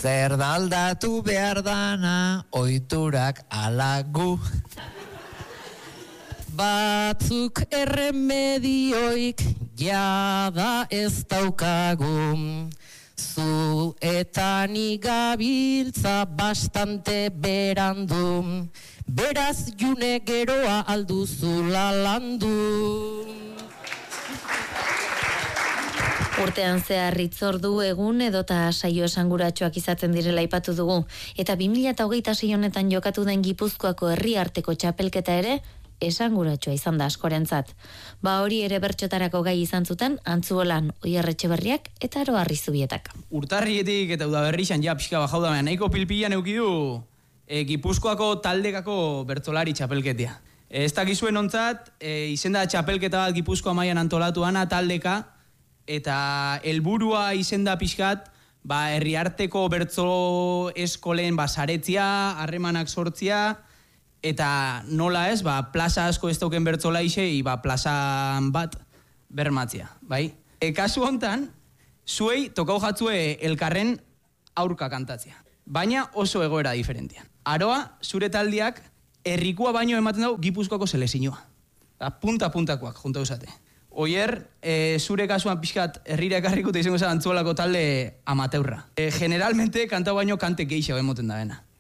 Zer da aldatu behar dana, oiturak alagu. Batzuk erremedioik jada ez daukagu. Zu eta ni gabiltza bastante berandu. Beraz june geroa alduzula landu. Urtean zehar hitzordu egun edota saio esanguratsuak izaten direla aipatu dugu. Eta 2026 honetan jokatu den Gipuzkoako herriarteko txapelketa ere esanguratsua izan da askorentzat. Hori ere bertsotarako gai izan zuten Antzuolan, Oier Etxeberriak eta Aro Arrizubietak. Urtarrietik eta udaberrixan ja pixka bajau da, nahiko pilpilan eukidu Gipuzkoako taldekako bertsolari txapelketia. Ez dakizuen ontzat, izenda txapelketa bat Gipuzkoa mailan antolatuana taldeka, eta helburua izenda pixkat, herriarteko bertso eskolen saretzia, harremanak sortzia, eta nola ez, plaza asko ez dauken bertsola isei, plazan bat bermatzia, bai? Kasu hontan, zuei tokau jatzue elkarren aurka kantatzia, baina oso egoera diferentian. Aroa, zure taldiak, herrikua baino ematen dau Gipuzkoako selezinoa. Punta-puntakoak, junta usate. Oier, zure kasuan pixkat herrira ekarriko eta izango Antzuolako talde amateurra. Generalmente, kantau baino kante geixo emoten da bena.